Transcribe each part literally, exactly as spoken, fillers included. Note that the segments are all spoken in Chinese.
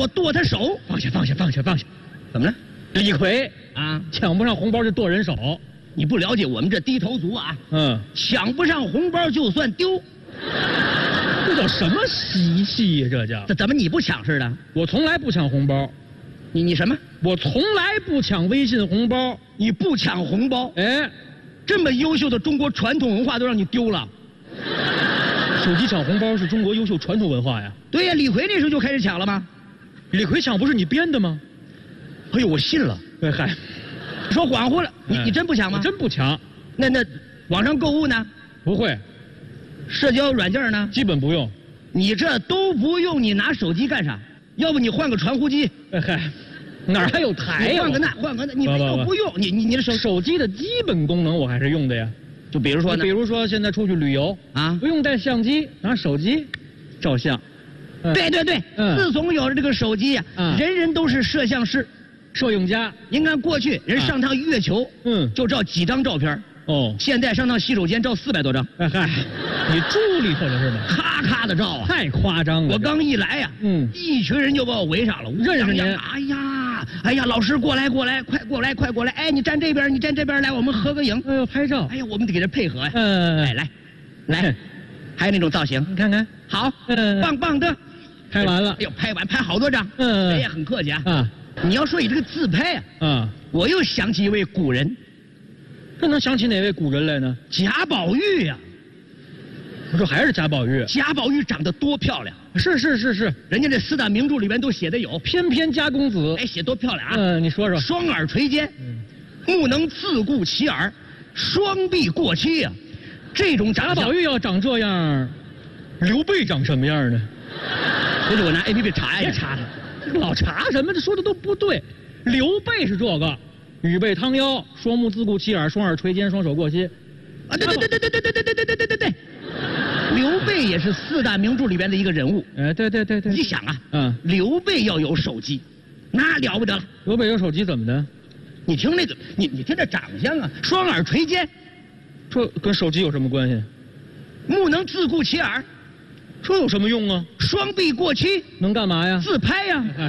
我剁他手。 放下，放下，放下，放下。 怎么了？ 李逵啊， 抢不上红包就剁人手。 你不了解我们这低头族啊。 嗯， 抢不上红包就算丢。 这叫什么习气呀？这叫这怎么你不抢似的？ 我从来不抢红包。 你你什么？ 我从来不抢微信红包。 你不抢红包？ 哎， 这么优秀的中国传统文化都让你丢了。 手机抢红包是中国优秀传统文化呀。 对呀，李逵那时候就开始抢了吗？ 李逵抢不是你编的吗？ 哎呦，我信了。 哎嗨， 说恍惚了，你你真不抢吗？ 我真不抢。 那那网上购物呢？ 不会。 社交软件呢？ 基本不用。 你这都不用，你拿手机干啥？要不你换个传呼机？ 哎嗨，哪儿还有台呀？ 换个那，换个那，你都不用。你你你的手手机的基本功能我还是用的呀。 就比如说呢？ 比如说现在出去旅游啊，不用带相机，拿手机照相。 嗯、对对对，嗯、自从有了这个手机呀、啊，嗯、人人都是摄像师、 摄影家。 您看过去人上趟月球，嗯，就照几张照片。哦，现在上趟洗手间照四百多张。 哎嗨，你住里头了是吗？ 咔咔的照啊， 太夸张了。 我刚一来呀、啊，嗯，一群人就把我围上了， 认识您。 哎呀，哎呀，老师过来过来，快过来快过来！哎，你站这边，你站这边来，我们合个影。 哎呦，拍照。 哎呀，我们得给他配合呀。 嗯， 哎，来，来，还有那种造型， 你看看， 好，嗯，棒棒的。 拍完了。 哎呦，拍完拍好多张。 嗯， 人也很客气啊。 啊， 你要说你这个自拍啊，啊，我又想起一位古人。 这能想起哪位古人来呢？ 贾宝玉呀、啊！ 我说还是贾宝玉。 贾宝玉长得多漂亮！ 是是是是， 人家这四大名著里面都写的有。 翩翩家公子， 哎，写多漂亮啊！ 嗯，你说说。 双耳垂肩，嗯、目能自顾其耳，双臂过膝呀、啊！这种贾宝玉要长这样，刘备长什么样呢？ 回头我拿 A P P 查一下。 查查，老查什么？这说的都不对。刘备是这个。羽背汤腰，双目自顾其耳，双耳垂肩，双手过膝。 啊，对对对对对对对对对对对对对对。刘备也是四大名著里边的一个人物。 哎，对对对对。 你想啊， 嗯， 刘备要有手机，那了不得了。 刘备有手机怎么的？ 你听那个，你你听这长相啊，双耳垂肩， 这跟手机有什么关系？ 目能自顾其耳， 这有什么用啊？ 双臂过膝， 能干嘛呀？ 自拍呀、啊，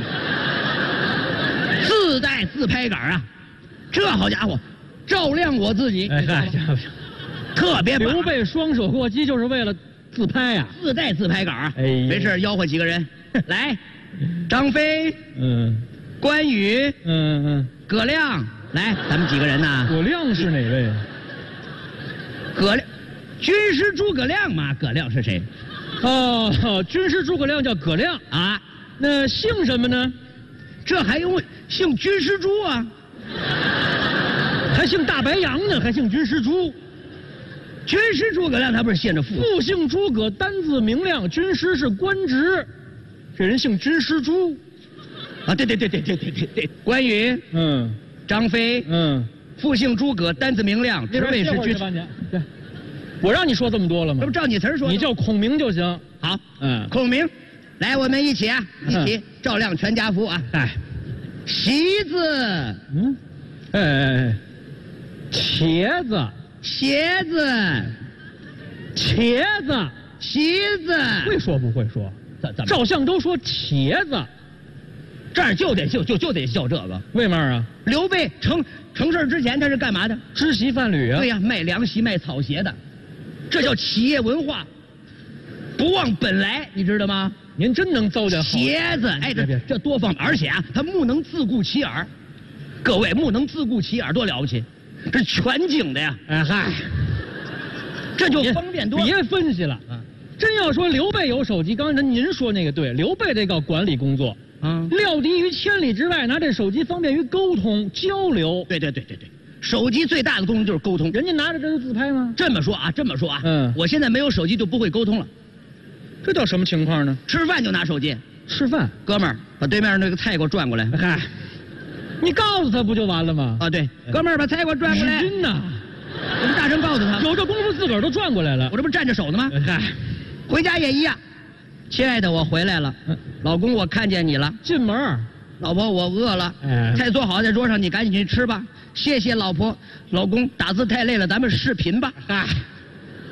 自带自拍杆啊。这好家伙，照亮我自己。 哎嗨， 特别棒。 刘备双手过膝就是为了自拍呀、啊， 自带自拍杆啊。 哎， 没事吆喝几个人来，张飞， 嗯， 关羽， 嗯嗯， 葛亮，来，咱们几个人呐。 葛亮是哪位？ 葛亮，军师诸葛亮嘛。葛亮是谁？ 哦，军师诸葛亮叫葛亮啊。 那姓什么呢？ 这还用问？姓军师诸啊。 还姓大白杨呢，还姓军师诸。 军师诸葛亮他不是姓着父？ 父姓诸葛，单字明亮，军师是官职。这人姓军师诸。 啊，对对对对对对对对。关羽， 嗯， 张飞， 嗯， 父姓诸葛，单字明亮，职位是军师。 对，我让你说这么多了吗？ 这不照你词儿说。 你叫孔明就行。 好， 嗯， 孔明，来，我们一起啊，一起照亮全家福啊。 哎。 席子， 嗯，哎哎哎，茄子， 鞋子， 茄子， 席子， 会说不会说？ 怎怎么？ 照相都说茄子， 这儿就得就就就得叫这个。 为嘛啊？ 刘备成成事之前他是干嘛的？ 织席贩履啊。 对呀、啊，卖凉席卖草鞋的，这叫企业文化，不忘本来，你知道吗？ 您真能糟践好鞋子，哎，这这多方便，而且啊，他目能自顾其耳。各位，目能自顾其耳多了不起，这全景的呀！ 哎嗨， 这就方便多了。 别分析了啊！真要说刘备有手机，刚才您说那个对，刘备得搞管理工作啊，料敌于千里之外，拿这手机方便于沟通交流。 对对对对对，手机最大的功能就是沟通。 人家拿着这就自拍吗？ 这么说啊，这么说啊， 嗯， 我现在没有手机就不会沟通了。 这叫什么情况呢？ 吃饭就拿手机。 吃饭， 哥们儿，把对面那个菜给我转过来。 嗨，你告诉他不就完了吗？ 啊，对，哥们儿，把菜给我转过来。 真呐， 我就大声告诉他。 有这功夫自个儿都转过来了。 我这不站着手呢吗？ 嗨， 回家也一样。亲爱的，我回来了。嗯、老公，我看见你了。 进门。 老婆，我饿了。哎，菜做好在桌上，你赶紧去吃吧。谢谢老婆。老公，打字太累了，咱们视频吧。 嗨。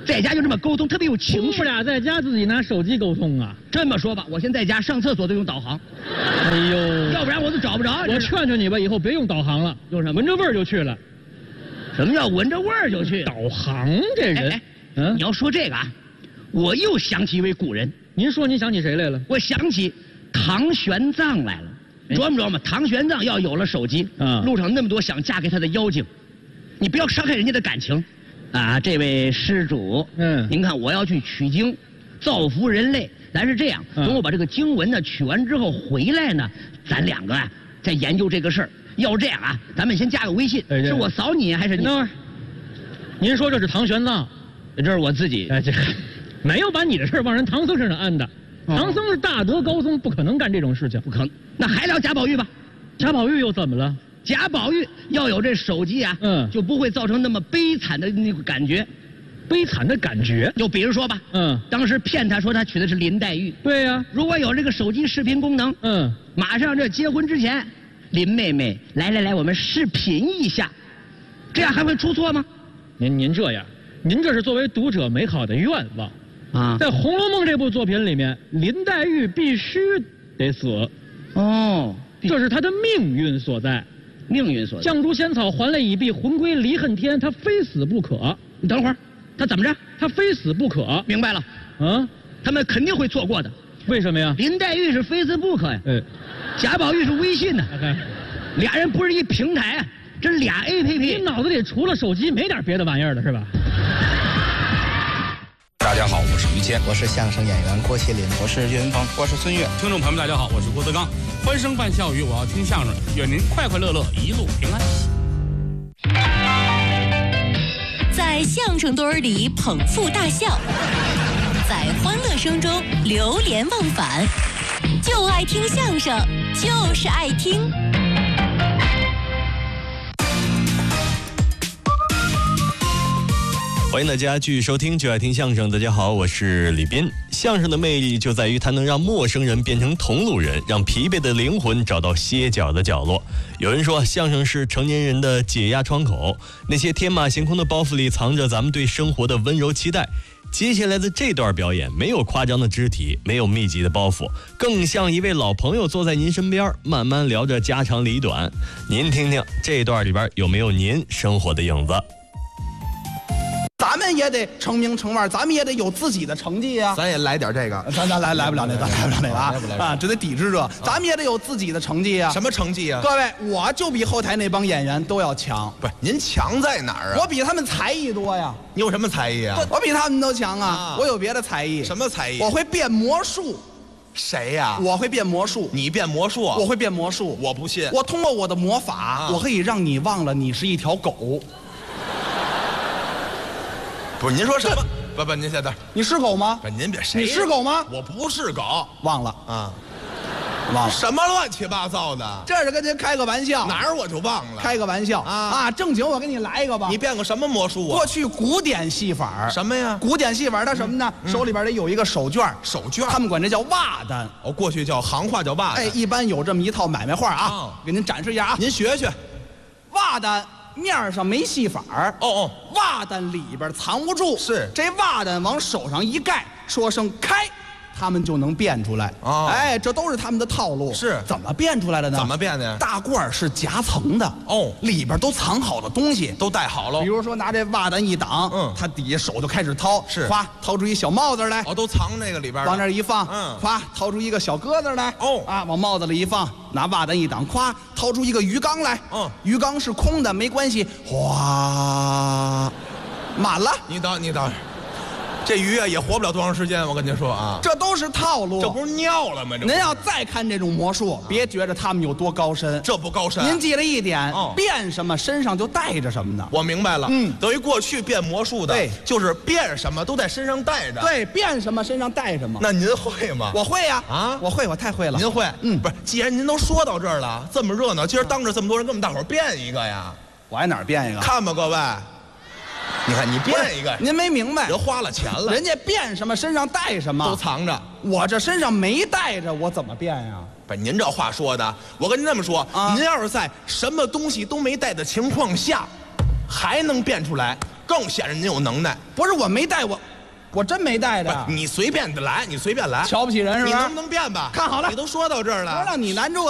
在家就这么沟通，特别有情趣。 夫妇俩在家自己拿手机沟通啊？ 这么说吧，我现在家上厕所都用导航。 哎呦， 要不然我都找不着。 我劝劝你吧，以后别用导航了， 用什么？ 闻着味儿就去了。 什么叫闻着味儿就去？ 导航这人， 哎哎嗯，你要说这个啊，我又想起一位古人。 您说你想起谁来了？ 我想起唐玄奘来了。琢磨琢磨，唐玄奘要有了手机，啊，路上那么多想嫁给他的妖精，你不要伤害人家的感情。啊，这位施主，嗯，您看我要去取经，造福人类。咱是这样，等我把这个经文呢取完之后回来呢，咱两个啊再研究这个事儿。要这样啊，咱们先加个微信，哎、是我扫你还是你？ 等会儿，您说这是唐玄奘， 这是我自己。 哎，这没有把你的事儿往人唐僧身上安的。哦、唐僧是大德高僧，不可能干这种事情。 不可能。那还聊贾宝玉吧？ 贾宝玉又怎么了？ 贾宝玉要有这手机啊，嗯，就不会造成那么悲惨的那个感觉。 悲惨的感觉？ 就比如说吧，嗯，当时骗他说他娶的是林黛玉。 对呀、啊。 如果有这个手机视频功能，嗯，马上这结婚之前，林妹妹，来来来，我们视频一下，这样还会出错吗？ 您您这样，您这是作为读者美好的愿望啊。在《红楼梦》这部作品里面，林黛玉必须得死。哦，这是她的命运所在。 命运所在。 绛珠仙草还泪已毕，魂归离恨天，她非死不可。 你等会儿，她怎么着？ 她非死不可。 明白了。啊，他们肯定会错过的。 为什么呀？ 林黛玉是非死不可呀。嗯。贾宝玉是微信呢。Okay. 俩人不是一平台啊，这俩 A P P。 你脑子里除了手机没点别的玩意儿了是吧？ 大家好，我是于谦， 我是相声演员郭麒麟， 我是岳云鹏， 我是孙越。 听众朋友们，大家好，我是郭德纲。欢声伴笑语，我要听相声，愿您快快乐乐，一路平安。 在相声堆儿里捧腹大笑，在欢乐声中流连忘返，就爱听相声，就是爱听。 欢迎大家继续收听就爱听相声。大家好，我是李斌。相声的魅力就在于它能让陌生人变成同路人，让疲惫的灵魂找到歇脚的角落。有人说相声是成年人的解压窗口，那些天马行空的包袱里藏着咱们对生活的温柔期待。接下来的这段表演没有夸张的肢体，没有密集的包袱，更像一位老朋友坐在您身边，慢慢聊着家长里短。您听听这段里边有没有您生活的影子？ 咱们也得成名成腕，咱们也得有自己的成绩呀。 咱也来点这个， 咱咱来来不了那，咱来不了那个啊啊，这得抵制这。咱们也得有自己的成绩呀。 什么成绩啊？ 各位，我就比后台那帮演员都要强。 不是，您强在哪儿啊？ 我比他们才艺多呀。 你有什么才艺啊？ 我比他们都强啊！我有别的才艺。 什么才艺？ 我会变魔术。 谁呀？ 我会变魔术。 你变魔术？ 我会变魔术。 我不信。 我通过我的魔法，我可以让你忘了你是一条狗。 不是您说什么？不不，您现在你是狗吗？ 不，您别谁？ 你是狗吗？ 我不是狗， 忘了啊， 忘了什么乱七八糟的？ 这是跟您开个玩笑。 哪儿我就忘了？ 开个玩笑啊啊！正经，我给你来一个吧。 你变个什么魔术啊？ 过去古典戏法什么呀？ 古典戏法它什么呢？手里边得有一个手绢， 手绢， 他们管这叫袜单。 哦，过去叫行话叫袜单。 哎，一般有这么一套买卖画啊，给您展示一下啊。 您学学， 袜单。面上没戏法儿哦哦， 袜单里边藏不住， 是这袜单往手上一盖，说声开，他们就能变出来。 哦， 哎，这都是他们的套路。 是怎么变出来的呢？ 怎么变的呀？ 大褂是夹层的哦， 里边都藏好的东西， 都带好了。 比如说拿这袜单一挡，嗯，他底下手就开始掏， 是， 哗，掏出一小帽子来， 哦，都藏那个里边， 往那一放， 嗯， 哗，掏出一个小鸽子来， 哦， 啊，往帽子里一放，拿袜单一挡，咵，掏出一个鱼缸来， 嗯， 鱼缸是空的，没关系，哗，满了。 你等，你等。这鱼啊也活不了多长时间，我跟您说啊， 这都是套路， 这不是尿了吗？这您要再看这种魔术，别觉得他们有多高深， 这不高深。 您记了一点，哦，变什么身上就带着什么呢？ 我明白了，嗯，等于过去变魔术的， 对， 就是变什么都在身上带着， 对，变什么身上带什么。 那您会吗？ 我会呀， 啊， 我会，我太会了。 您会？ 嗯， 不是，既然您都说到这儿了，这么热闹，今儿当着这么多人，跟我们大伙儿变一个呀？ 我还哪儿变一个？ 看吧，各位。你看，你变一个， 您没明白， 人花了钱了， 人家变什么身上带什么， 都藏着。 我这身上没带着，我怎么变呀？ 不是您这话说的，我跟您这么说，啊，您要是在什么东西都没带的情况下，还能变出来， 更显着您有能耐。 不是我没带我，我真没带的。 你随便的来，你随便来。 瞧不起人是吧？ 你能不能变吧？ 看好了， 你都说到这儿了， 让你难住了。